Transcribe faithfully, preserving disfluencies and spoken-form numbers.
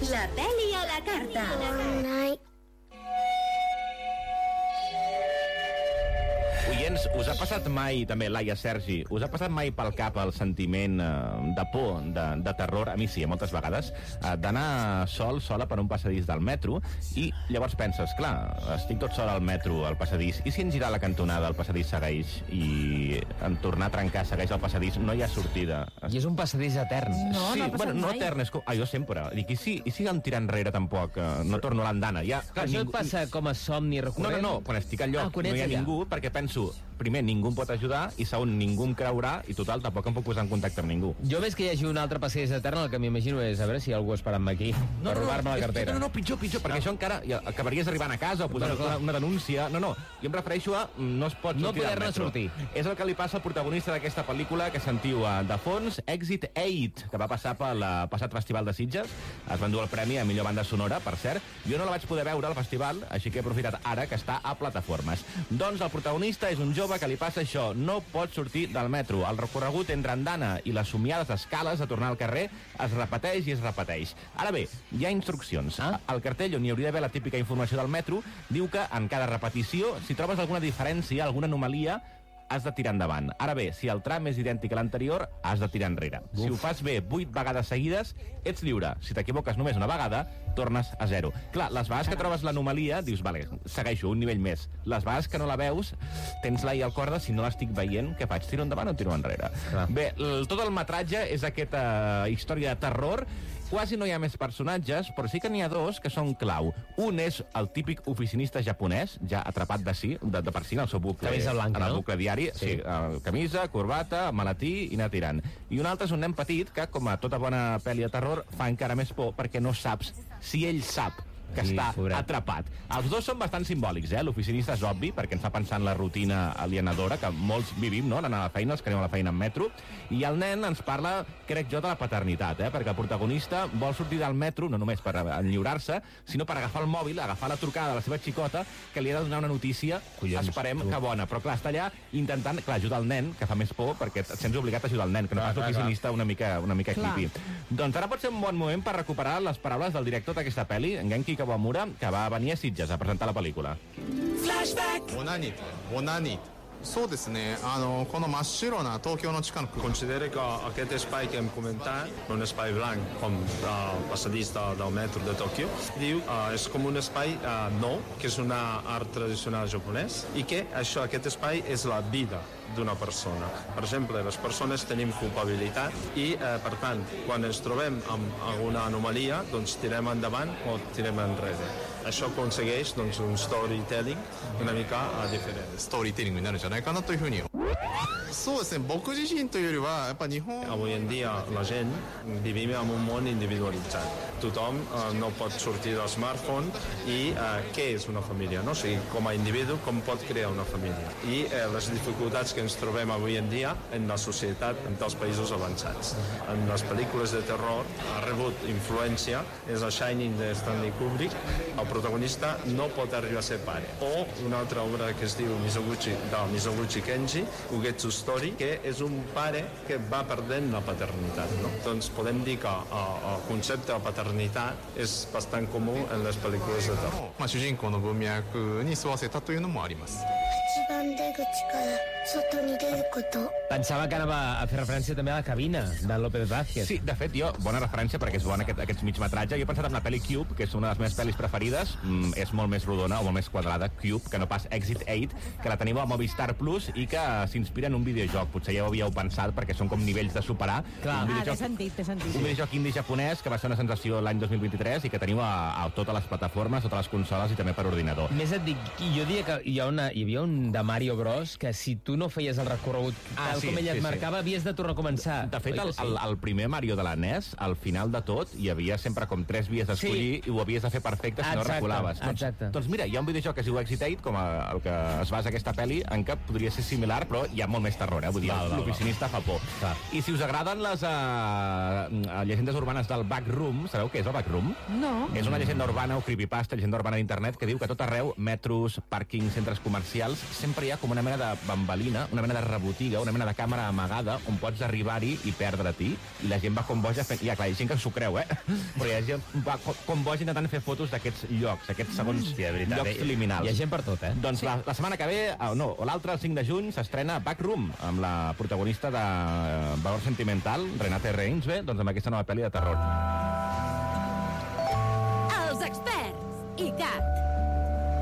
La peli a la carta. Oients, us ha passat mai, també, Laia, Sergi, us ha passat mai pel cap el sentiment eh, de por, de, de terror, a mi sí, moltes vegades, eh, d'anar sol, sola per un passadís del metro, i llavors penses, clar, estic tot sol al metro, al passadís, i si en girar la cantonada el passadís segueix, i en tornar a trencar segueix el passadís, no hi ha sortida. I és un passadís etern. No, sí, no ha passat bueno, no mai. etern, és com... Ah, jo sempre. Dic, i si, i si em tirar enrere tampoc, eh, no torno a l'andana? Ja, clar, Això ningú... et passa com a somni No, recurrent? no, no, quan estic al lloc Ah, quan no hi ha ets allà. ningú, perquè penso, primer, ningú em pot ajudar, i segon, ningú em creurà, i total, tampoc em puc posar en contacte amb ningú. Jo ves que hi hagi un altre passadís etern, el que m'imagino és a veure si hi ha algú esperant-me aquí per robar-me la és- cartera. No, no, no, pitjor, pitjor, perquè això encara ja, acabaries arribant a casa o posant Bueno, clar. una, una denúncia. No, no, jo em refereixo a mm, no es pot No sortir del poder-ne metro. sortir. És el que li passa al protagonista d'aquesta pel·lícula que sentiu eh, de fons, Exit vuit, que va passar pel eh, passat Festival de Sitges. Es va endur el premi a millor banda sonora, per cert. Jo no la vaig poder veure al festival, així que he aprofitat ara que està a plataformes. Doncs el protagonista és un jove que li passa això, no pot sortir del metro. El recorregut entre andana i les somiades escales a tornar al carrer es repeteix i es repeteix. Ara bé, hi ha instruccions. Ah? Al cartell, on hi hauria d'haver la típica informació del metro, diu que en cada repetició, si trobes alguna diferència, alguna anomalia, has de tirar endavant. Ara bé, si el tram és idèntic a l'anterior, has de tirar enrere. Uf. Si ho fas bé vuit vegades seguides, ets lliure. Si t'equivoques només una vegada, tornes a zero. Clar, les vegades que trobes l'anomalia, dius, vale, segueixo un nivell més. Les vegades que no la veus, tens l'ai al corda, si no l'estic veient, què faig? Tiro endavant o tiro enrere? Clar. Bé, el, tot el metratge és aquesta història de terror. Quasi no hi ha més personatges, però sí que n'hi ha dos que són clau. Un és el típic oficinista japonès, ja atrapat de si, de, de per si en el seu bucle, Camisa blanca, en el no? bucle diari, sí, sí uh, camisa, corbata, maletí i anar tirant. I un altre és un nen petit que, com a tota bona pel·li de terror, fa encara més por perquè no saps si ell sap que Sí, està pobret. atrapat. Els dos són bastant simbòlics, eh? L'oficinista és obvi, perquè ens fa pensar en la rutina alienadora, que molts vivim, no?, d'anar a la feina, els que anem a la feina en metro, i el nen ens parla, crec jo, de la paternitat, eh? Perquè el protagonista vol sortir del metro, no només per enlliurar-se, sinó per agafar el mòbil, agafar la trucada de la seva xicota, que li ha de donar una notícia, Collons, esperem tu. que bona. Però clar, està allà intentant, clar, ajudar el nen, que fa més por, perquè et sents obligat a ajudar el nen, que no Clar, pas clar, l'oficinista una mica, una mica Clar. creepy. Doncs ara pot ser un bon moment per recuperar les paraules del director d'aquesta pel·li, en Genki Kawamura, que va venir a Sitges a presentar la pel·lícula. オナニーオナニーそうですねあのこの真っ白な東京の地下の空間 Considera que aquest espai que hem comentat, un espai blanc com el passadís de, del metro de Tòquio, diu uh, és com un espai uh, nou, que és un art tradicional japonès, i que això, aquest espai és la vida d'una persona. Per exemple, les persones tenim culpabilitat i, eh, per tant, quan ens trobem amb alguna anomalia, doncs tirem endavant o tirem enrere. Això aconsegueix doncs, un storytelling una mica uh, diferent. ストーリーテリングになるんじゃないかなというふうにそうですね僕自身というよりはやっぱ日本 Avui en dia la gent vivim en un món individualitzat. Tothom eh, no pot sortir del smartphone i eh, què és una família? No? O sigui, com a individu, com pot crear una família? I eh, les dificultats que ens trobem avui en dia en la societat dels països avançats. En les pel·lícules de terror ha rebut influència, és el Shining de Stanley Kubrick, el protagonista no pot arribar a ser pare. O una altra obra que es diu Mizoguchi, de Mizoguchi Kenji, Ugetsu Story, que és un pare que va perdent la paternitat. No? Doncs podem dir que uh, el concepte de paternitat és bastant comú en les pel·lícules de terror. まあ、主人公の文脈に沿わせたというのもあります一番出口から外に出ること Pensava que anava a fer referència també a la cabina de López Vázquez. Sí, de fet, jo, bona referència, perquè és bona aquest, aquest migmetratge. Jo he pensat en la pel·li Cube, que és una de les meves pel·lis preferides. Mm, és molt més rodona o molt més quadrada, Cube, que no pas Exit vuit, que la teniu a Movistar Plus i que s'inspira en un videojoc. Potser ja ho havíeu pensat, perquè són com nivells de superar. Clar. Un Ah, videojoc, t'he sentit, t'he sentit. un videojoc indi japonès que va ser una sensació l'any dos mil vint-i-tres i que teniu a, a totes les plataformes, totes les consoles i també per ordinador. Més et dic, jo diria que hi, ha una, hi havia un de Mario Bros que si tu no feies el recorregut Ah, tal sí, com ell sí, et sí. marcava, havies de tornar a començar. De fet, Oi el, que sí? el, el primer Mario de la N E S, al final de tot, hi havia sempre com tres vies d'escollir Sí. i ho havies de fer perfecte si no Exacte, reculaves. Doncs, exacte. doncs mira, hi ha un videojoc que es diu Exit vuit, com a, el que es basa aquesta pel·li, en què podria ser similar, però hi ha molt més terror, eh? Vull dir, Val, val, l'oficinista fa por. Clar. I si us agraden les uh, llegendes urbanes del Backroom, sabeu què és el Backroom? No. És una llegenda urbana o creepypasta, llegenda urbana d'internet, que diu que a tot arreu, metros, pàrquings, centres comercials, sempre hi ha com una mena de bambalina cabina, una mena de rebotiga, una mena de càmera amagada, on pots arribar-hi i perdre-t'hi, i la gent va com boja fent... Ja, clar, hi ha gent que s'ho creu, eh? Però hi ha gent va com boja intentant fer fotos d'aquests llocs, aquests segons Hòstia, de veritat, llocs eh? liminals. Hi ha gent per tot, eh? Doncs la, la setmana que ve, oh, no, o l'altre, el cinc de juny, s'estrena Backroom, amb la protagonista de Valor Sentimental, Renate Reinsve, doncs amb aquesta nova pel·li de terror. Els experts i Cat.